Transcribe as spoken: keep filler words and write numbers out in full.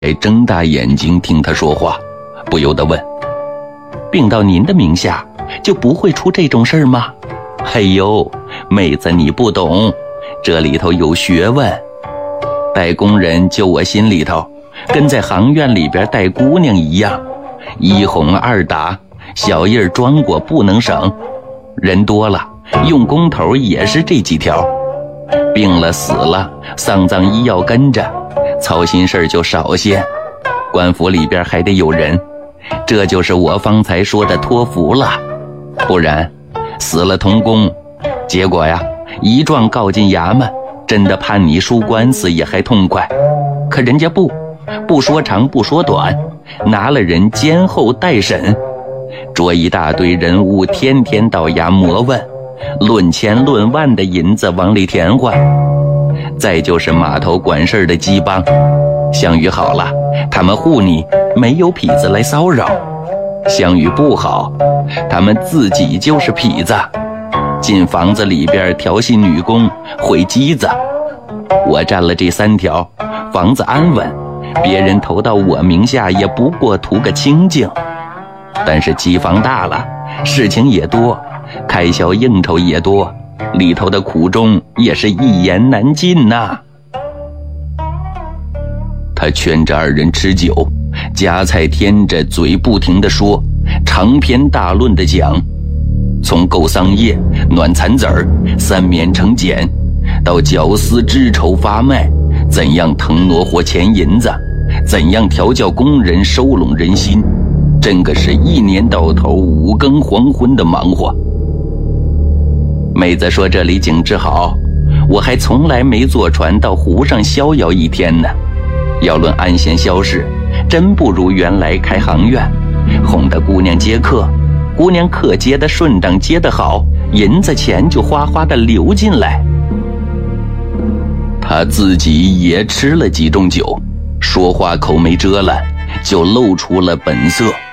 睁大眼睛听他说话，不由得问：并到您的名下就不会出这种事吗？嘿呦，妹子你不懂，这里头有学问。带工人就我心里头跟在行院里边带姑娘一样，一哄二打，小印儿装过不能省。人多了用工头也是这几条，病了死了丧葬医药跟着，操心事儿就少些。官府里边还得有人，这就是我方才说的托福了。不然死了同工，结果呀一状告进衙门，真的判你输官司也还痛快。可人家不不说长不说短，拿了人监候待审，捉一大堆人物，天天到衙磨问，论千论万的银子往里填换。再就是码头管事的鸡帮，项羽好了，他们护你，没有痞子来骚扰；项羽不好，他们自己就是痞子，进房子里边调戏女工，毁机子。我占了这三条，房子安稳，别人投到我名下也不过图个清静。但是机房大了，事情也多，开销应酬也多，里头的苦衷也是一言难尽呐。他劝着二人吃酒，夹菜添着，嘴不停地说，长篇大论地讲，从购桑叶、暖蚕子儿、三冕成茧，到绞丝织绸发卖，怎样腾挪活钱银子，怎样调教工人，收拢人心，真个是一年到头五更黄昏的忙活。妹子说这里景致好，我还从来没坐船到湖上逍遥一天呢。要论安闲消事，真不如原来开行院，哄得姑娘接客，姑娘客接得顺当，接得好，银子钱就哗哗地流进来。他自己也吃了几盅酒，说话口没遮拦，就露出了本色。